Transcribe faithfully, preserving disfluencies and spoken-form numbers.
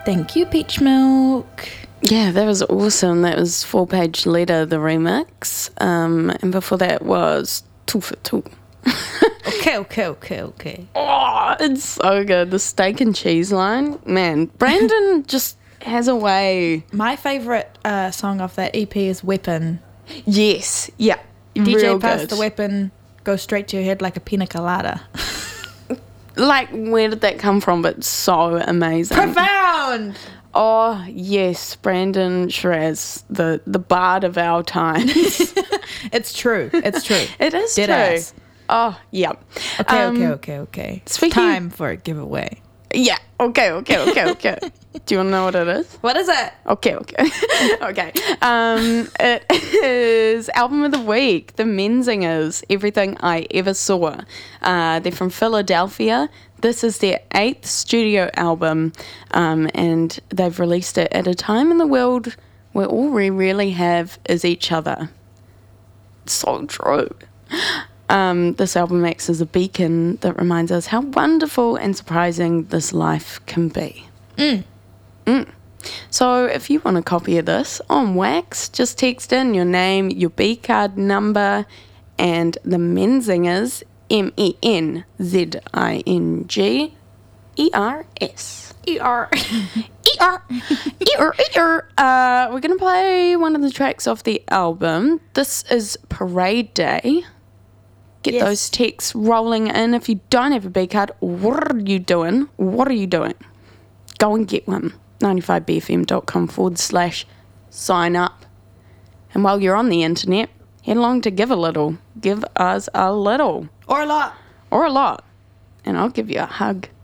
Thank you, Peach Milk. Yeah, that was awesome. That was Four Page Letter, the remix. Um, and before that was Two for Two. Okay, okay, okay, okay. Oh, it's so good. The steak and cheese line. Man, Brandon just has a way. My favourite uh, song off that E P is Weapon. Yes, yeah. D J real pass good. the weapon, go straight to your head like a pina colada. Like, where did that come from? But so amazing. Profound! Oh, yes, Brandon Shiraz, the, the bard of our times. It's true. It's true. It is Dead true. ass. Oh, yeah. Okay, Um, okay, okay, okay. It's speaking- time for a giveaway. Yeah, okay, okay, okay, okay. Do you want to know what it is? What is it? Okay, okay. okay. Um, it is Album of the Week, The Menzingers, Everything I Ever Saw. Uh, they're from Philadelphia. This is their eighth studio album, um, and they've released it at a time in the world where all we really have is each other. So true. Um, this album acts as a beacon that reminds us how wonderful and surprising this life can be. Mm. Mm. So if you want a copy of this on Wax, just text in your name, your B card number, and the Menzingers, M E N Z I N G E R S. E R. E R. E R. E R. Uh, we're going to play one of the tracks off the album. This is Parade Day. Get Yes. those texts rolling in. If you don't have a B card, what are you doing? What are you doing? Go and get one. ninety-five B F M dot com forward slash sign up. And while you're on the internet, head along to Give a Little. Give us a little. Or a lot. Or a lot. And I'll give you a hug.